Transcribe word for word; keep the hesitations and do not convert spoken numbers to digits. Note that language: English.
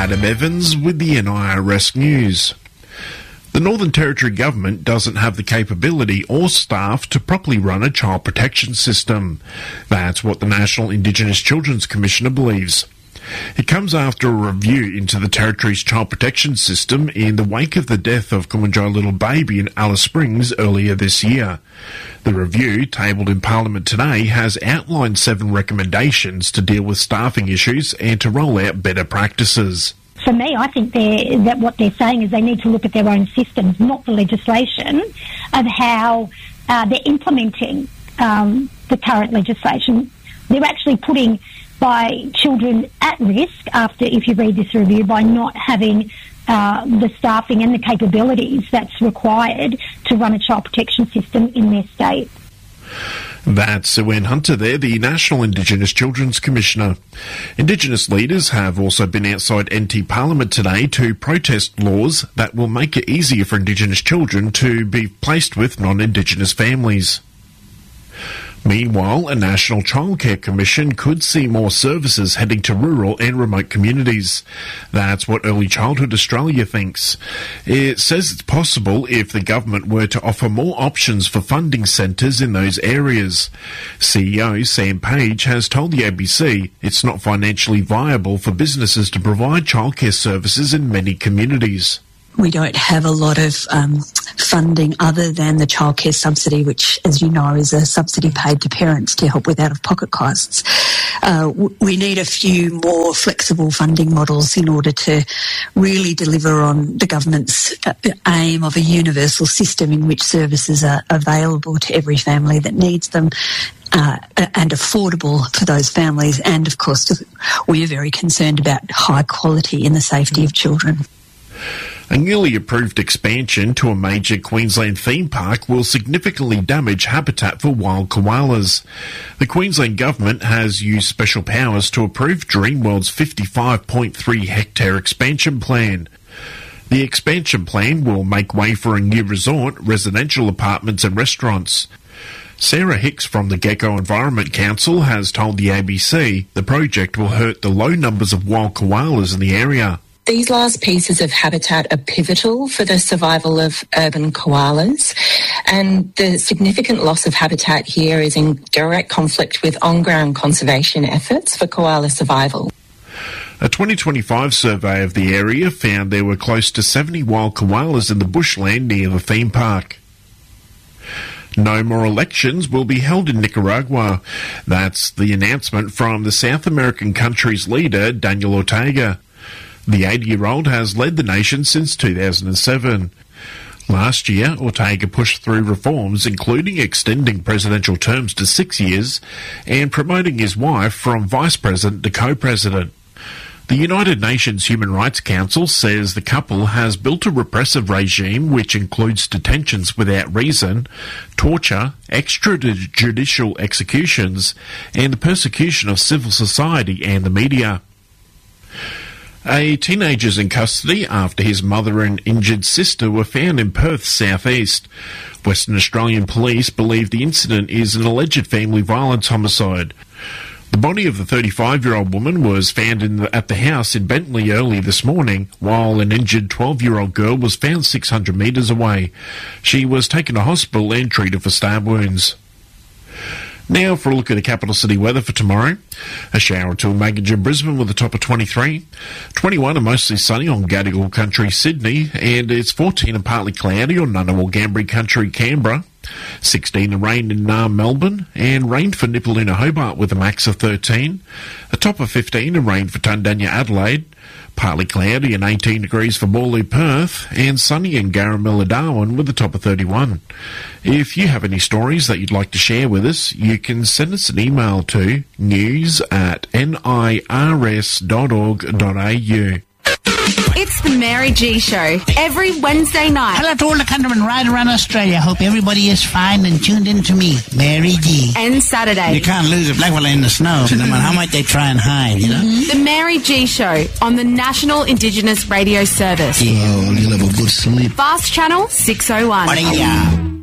Adam Evans with the N I R S News. The Northern Territory Government doesn't have the capability or staff to properly run a child protection system. That's what the National Indigenous Children's Commissioner believes. It comes after a review into the Territory's child protection system in the wake of the death of Kumanjai Little Baby in Alice Springs earlier this year. The review, tabled in Parliament today, has outlined seven recommendations to deal with staffing issues and to roll out better practices. For me, I think they're, that what they're saying is they need to look at their own systems, not the legislation, of how uh, they're implementing um, the current legislation. They're actually putting by children at risk after, if you read this review, by not having uh, the staffing and the capabilities that's required to run a child protection system in their state. That's Sue Ann Hunter there, the National Indigenous Children's Commissioner. Indigenous leaders have also been outside N T Parliament today to protest laws that will make it easier for Indigenous children to be placed with non-Indigenous families. Meanwhile, a National Childcare Commission could see more services heading to rural and remote communities. That's what Early Childhood Australia thinks. It says it's possible if the government were to offer more options for funding centres in those areas. C E O Sam Page has told the A B C it's not financially viable for businesses to provide childcare services in many communities. We don't have a lot of um, funding other than the childcare subsidy, which, as you know, is a subsidy paid to parents to help with out-of-pocket costs. Uh, w- we need a few more flexible funding models in order to really deliver on the government's uh, aim of a universal system in which services are available to every family that needs them. Uh, and affordable for those families. And, of course, we are very concerned about high quality and the safety of children. A newly approved expansion to a major Queensland theme park will significantly damage habitat for wild koalas. The Queensland Government has used special powers to approve Dreamworld's fifty-five point three hectare expansion plan. The expansion plan will make way for a new resort, residential apartments and restaurants. Sarah Hicks from the Gecko Environment Council has told the A B C the project will hurt the low numbers of wild koalas in the area. These last pieces of habitat are pivotal for the survival of urban koalas, and the significant loss of habitat here is in direct conflict with on-ground conservation efforts for koala survival. A twenty twenty-five survey of the area found there were close to seventy wild koalas in the bushland near the theme park. No more elections will be held in Nicaragua. That's the announcement from the South American country's leader, Daniel Ortega. The eighty-year-old has led the nation since two thousand seven. Last year, Ortega pushed through reforms, including extending presidential terms to six years and promoting his wife from vice president to co-president. The United Nations Human Rights Council says the couple has built a repressive regime which includes detentions without reason, torture, extrajudicial executions, and the persecution of civil society and the media. A teenager is in custody after his mother and injured sister were found in Perth's southeast. Western Australian police believe the incident is an alleged family violence homicide. The body of the thirty-five-year-old woman was found in the, at the house in Bentley early this morning, while an injured twelve-year-old girl was found six hundred metres away. She was taken to hospital and treated for stab wounds. Now for a look at the capital city weather for tomorrow. A shower or two in Magnitude Brisbane with a top of twenty-three. twenty-one and mostly sunny on Gadigal Country, Sydney. And it's fourteen and partly cloudy on Ngunnawal Ngambri Country, Canberra. sixteen and rain in uh, Melbourne. And rain for Nipaluna, Hobart with a max of thirteen. A top of fifteen and rain for Tundanya, Adelaide. Partly cloudy and eighteen degrees for Morley, Perth, and sunny in Garamilla, Darwin with a top of thirty-one. If you have any stories that you'd like to share with us, you can send us an email to news at nirs dot org dot a u. It's the Mary G Show, every Wednesday night. Hello to all the countrymen right around Australia. Hope everybody is fine and tuned in to me, Mary G. And Saturday. You can't lose a black fella in the snow, no matter how much they try and hide, you know? Mm-hmm. The Mary G Show on the National Indigenous Radio Service. Yeah, you'll have a good sleep. Fast Channel six oh one. What